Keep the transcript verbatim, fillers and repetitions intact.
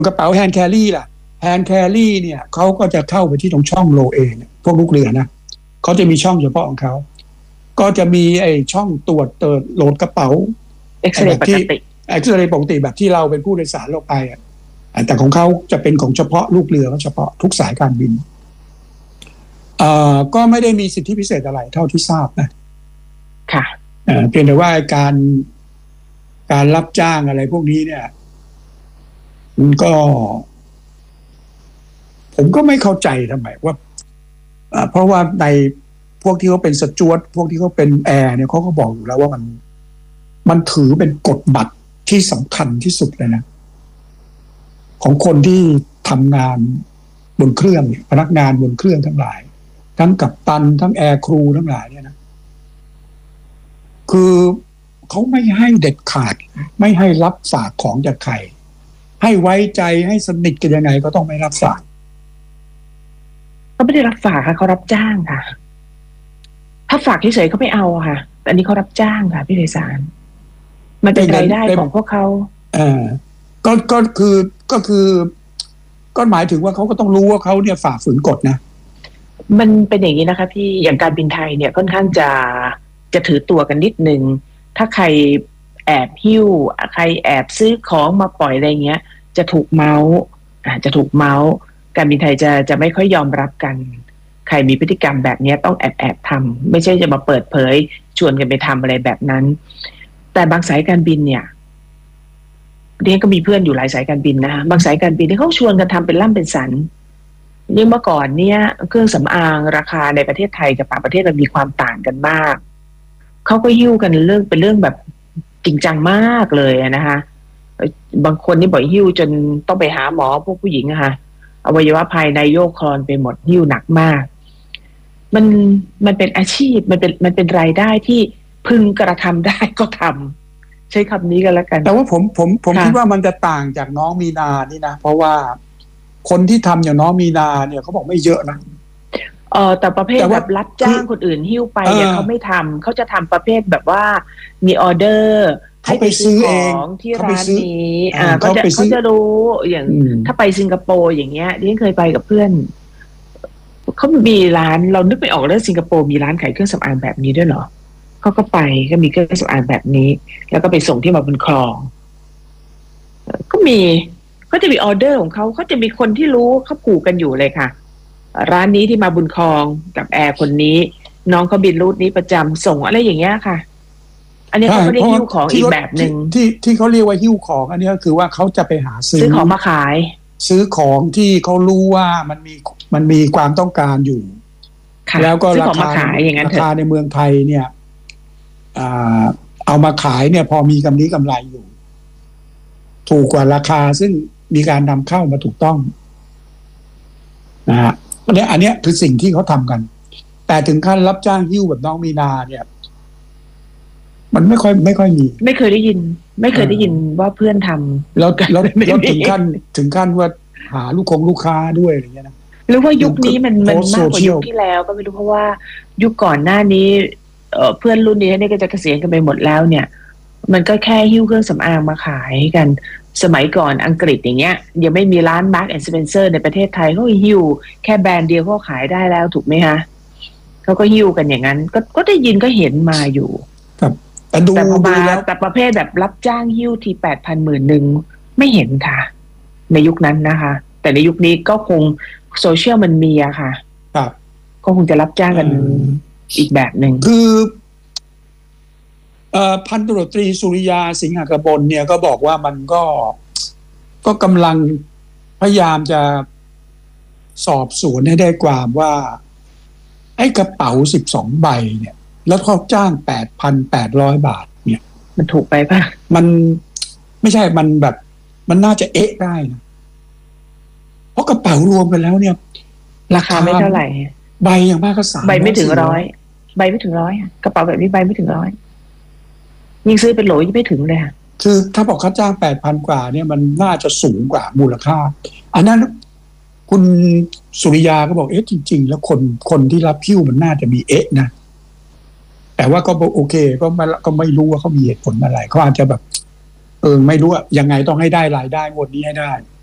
กระเป๋าแฮนด์แครี่ล่ะแฮนด์แครี่เนี่ยเขาก็จะเข้าไปที่ตรงช่องโลเอเนี่ยพวกลูกเรือนะเขาจะมีช่องเฉพาะของเขาก็จะมีไอ้ช่องตรวจเติร์ดโหลดกระเป๋าเอ็กซเรย์ปกติเอ็กซเรย์ปกติแบบที่เราเป็นผู้โดยสารเราไปอ่ะแต่ของเขาจะเป็นของเฉพาะลูกเรือเฉพาะทุกสายการบินเอ่อก็ไม่ได้มีสิทธิพิเศษอะไรเท่าที่ทราบนะค่ะเอ่อเพียงแต่ว่าการการรับจ้างอะไรพวกนี้เนี่ยมันก็ผมก็ไม่เข้าใจทำไมว่าเพราะว่าในพวกที่เขาเป็นสจ๊วตพวกที่เขาเป็นแอร์เนี่ยเขาก็บอกอยู่แล้วว่ามันมันถือเป็นกฎบัตรที่สำคัญที่สุดเลยนะของคนที่ทำงานบนเครื่องเนี่ยพนักงานบนเครื่องทั้งหลายทั้งกัปตันทั้งแอร์ครูทั้งหลายเนี่ยนะคือเขาไม่ให้เด็ดขาดไม่ให้รับฝากของจากใครให้ไว้ใจให้สนิทกันยังไงก็ต้องไม่รับฝากเขาไม่ได้รับฝากค่ะเขารับจ้างค่ะถ้าฝากเฉยๆเขาไม่เอาค่ะแต่อันนี้เขารับจ้างค่ะพี่เลสารมันเป็นรายได้ของพวกเขาเออก็ก็คือก็คือก็หมายถึงว่าเขาก็ต้องรู้ว่าเขาเนี่ยฝ่าฝืนกฎนะมันเป็นอย่างนี้นะคะพี่อย่างการบินไทยเนี่ยค่อนข้างจะจะถือตัวกันนิดนึงถ้าใครแอบหิ้วใครแอบซื้อของมาปล่อยอะไรเงี้ยจะถูกเมาส์อ่าจะถูกเมาส์การบินไทยจะจะไม่ค่อยยอมรับกันใครมีพฤติกรรมแบบนี้ต้องแอบแอบทำไม่ใช่จะมาเปิดเผยชวนกันไปทำอะไรแบบนั้นแต่บางสายการบินเนี่ยเรียนก็มีเพื่อนอยู่หลายสายการบินนะบางสายการบินที่เขาชวนกันทำเป็นล่ำเป็นสันยิ่งเมื่อก่อนเนี่ยเครื่องสำอางราคาในประเทศไทยกับต่างประเทศมันมีความต่างกันมากเขาก็หิ้วกันเรื่องเป็นเรื่องแบบจริงจังมากเลยนะคะบางคนนี่บอกหิ้วจนต้องไปหาหมอพวกผู้หญิงนะคะอวัยวะภายในโยกคลอนไปหมดหิ้วหนักมากมันมันเป็นอาชีพมันเป็นมันเป็นรายได้ที่พึงกระทำได้ก็ทำใช้คำนี้กันแล้วกันแต่ว่าผมผมผมคิดว่ามันจะต่างจากน้องมีนานี่นะเพราะว่าคนที่ทำอย่างน้องมีนาเนี่ยเขาบอกไม่เยอะนะเออแต่ประเภทแบบรับจ้างคนอื่นหิ้วไปเนี่ยเขาไม่ทำเขาจะทำประเภทแบบว่ามีออเดอร์เขาไปซื้อเองที่ร้านนี้อ่าเขาจะเขาจะรู้อย่างถ้าไปสิงคโปร์อย่างเงี้ยที่เคยไปกับเพื่อนเขามีร้านเรานึกไม่ออกเลยสิงคโปร์มีร้านขายเครื่องสำอางแบบนี้ด้วยเหรอเขาก็ไปก็มีเครื่องสำอางแบบนี้แล้วก็ไปส่งที่มาบนคลองก็มีก็จะมีออเดอร์ของเขาเขาจะมีคนที่รู้เขาผูกกันอยู่เลยค่ะร้านนี้ที่มาบุญคลองกับแอร์คนนี้น้องเขาบินรูทนี้ประจำส่งอะไรอย่างเงี้ยค่ะอันนี้เขาเรียกหิ้วของอีกแบบหนึ่งที่ที่เขาเรียกว่าหิ้วของอันนี้ก็คือว่าเขาจะไปหาซื้อซื้อของมาขายซื้อของที่เขารู้ว่ามันมีมันมีความต้องการอยู่แล้วก็ราคาราคาในเมืองไทยเนี่ยเอามาขายเนี่ยพอมีกำไรกำไรอยู่ถูกกว่าราคาซึ่งมีการนำเข้ามาถูกต้องนะฮะอันนี้อันนี้คือสิ่งที่เขาทำกันแต่ถึงขั้นรับจ้างหิ้วแบบน้องมีนาเนี่ยมันไม่ค่อยไม่ค่อยมีไม่เคยได้ยินไม่เคยได้ยินว่าเพื่อนทำแล้วแล้วแล้วถึงขั้นถึงขั้นว่าหาลูกคงลูกค้าด้วยอะไรเงี้ยนะหรือว่ายุคนี้มันมันมากกว่ายุคที่แล้วก็ไม่รู้เพราะว่ายุคก่อนหน้านี้เอ่อเพื่อนรุ่นนี้เนี่ยก็จะเกษียณกันไปหมดแล้วเนี่ยมันก็แค่หิ้วเครื่องสำอางมาขายกันสมัยก่อนอังกฤษอย่างเงี้ยยังไม่มีร้าน Marks and Spencer ในประเทศไทยเขาหิ้วแค่แบรนด์เดียวเขาขายได้แล้วถูกไหมคะเขาก็หิ้วกันอย่างนั้นก็ก็ได้ยินก็เห็นมาอยู่ครับแต่ดูแต่พอมาแต่ประเภทแบบรับจ้างหิ้วทีแปดพันหมื่นหนึ่งไม่เห็นค่ะในยุคนั้นนะคะแต่ในยุคนี้ก็คงโซเชียลมันมีอะค่ะครับก็คงจะรับจ้างกันอีกแบบหนึ่งคือพันตำรวจตรีสุริยาสิงหกบลเนี่ยก็บอกว่ามันก็ก็กำลังพยายามจะสอบสวนให้ได้ความว่าไอ้กระเป๋าสิบสองใบเนี่ยแล้วเขาจ้าง แปดพันแปดร้อย บาทเนี่ยมันถูกไปป่ะมันไม่ใช่มันแบบมันน่าจะเอ๊ะได้นะเพราะกระเป๋ารวมกันแล้วเนี่ยราคาไม่เท่าไหร่ใบอย่างมากก็สามใบไม่ถึงร้อยใบไม่ถึงร้อยกระเป๋าแบบนี้ใบไม่ถึงร้อยยิ่งซื้อเป็นโหลยิ่งไม่ถึงเลยค่ะคือถ้าบอกค่าจ้าง แปดพัน กว่าเนี่ยมันน่าจะสูงกว่ามูลค่าอันนั้นคุณสุริยาก็บอกเอ๊ะจริงๆแล้วคนคนที่รับหิ้วมันน่าจะมีเอ๊ะนะแต่ว่าก็โอเคก็ไม่ก็ไม่รู้ว่าเขามีเหตุผลอะไรเขาอาจจะแบบเออไม่รู้ว่ายังไงต้องให้ได้รายได้งวดนี้ให้ได้